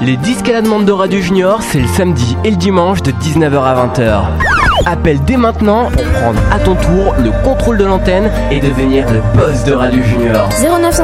Les disques à la demande de Radio Junior, c'est le samedi et le dimanche de 19h à 20h. Appelle dès maintenant pour prendre à ton tour le contrôle de l'antenne et devenir le boss de Radio Junior. 09